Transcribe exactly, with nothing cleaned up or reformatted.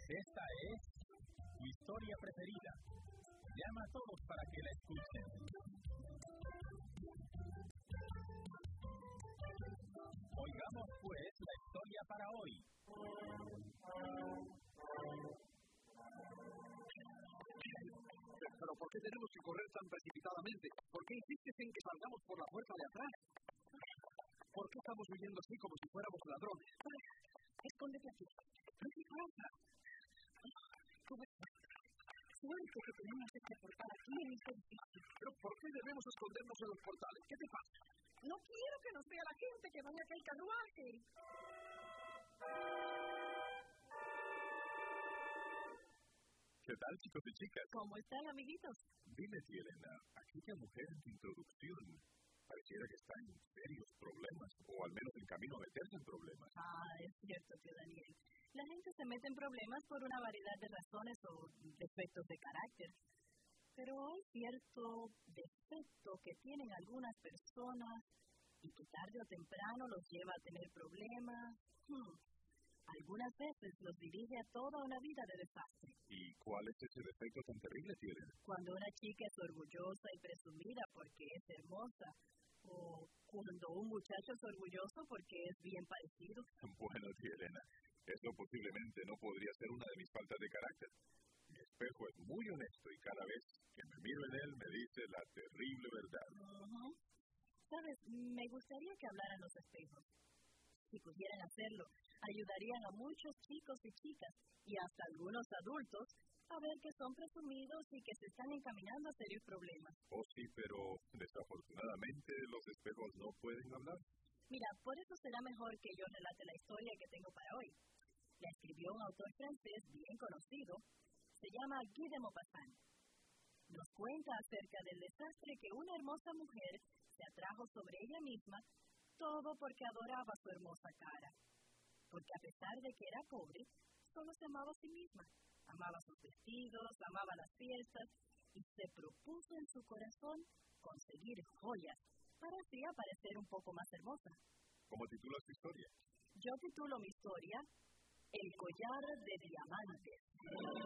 Esta es tu historia preferida. Llama a todos para que la escuchen. Oigamos pues la historia para hoy. Pero ¿por qué tenemos que correr tan precipitadamente? ¿Por qué insistes en que salgamos por la puerta de atrás? ¿Por qué estamos huyendo así como si fuéramos ladrones? Escóndete aquí. No te falta. Suerte que tenemos este portal aquí en este edificio. ¿Pero por qué debemos escondernos en los portales? ¿Qué te pasa? No quiero que nos vea la gente que vaya a aquel carruaje. ¿Qué tal, chicos y chicas? ¿Cómo están, amiguitos? Dime, tía Elena, aquella mujer en tu introducción pareciera que está en serios problemas, o al menos en camino a meterse en problemas. Ah, es cierto, tío Daniel. La gente se mete en problemas por una variedad de razones o defectos de carácter. Pero hay cierto defecto que tienen algunas personas y que tarde o temprano los lleva a tener problemas. Hmm. Algunas veces los dirige a toda una vida de desastre. ¿Y cuál es ese defecto tan terrible, tía Elena? Cuando una chica es orgullosa y presumida porque es hermosa, o cuando un muchacho es orgulloso porque es bien parecido. Bueno, tía Elena, eso posiblemente no podría ser una de mis faltas de carácter. Mi espejo es muy honesto y cada vez que me miro en él me dice la terrible verdad. Uh-huh. Sabes, me gustaría que hablaran los espejos. Si pudieran hacerlo, ayudarían a muchos chicos y chicas, y hasta algunos adultos, a ver que son presumidos y que se están encaminando a serios problemas. Oh, sí, pero desafortunadamente los espejos no pueden hablar. Mira, por eso será mejor que yo relate la historia que tengo para hoy. La escribió un autor francés bien conocido, se llama Guy de Maupassant. Nos cuenta acerca del desastre que una hermosa mujer se atrajo sobre ella misma, todo porque adoraba su hermosa cara. Porque a pesar de que era pobre, solo se amaba a sí misma. Amaba sus vestidos, amaba las fiestas y se propuso en su corazón conseguir joyas para así aparecer un poco más hermosa. ¿Cómo titulas tu historia? Yo titulo mi historia El collar de diamantes.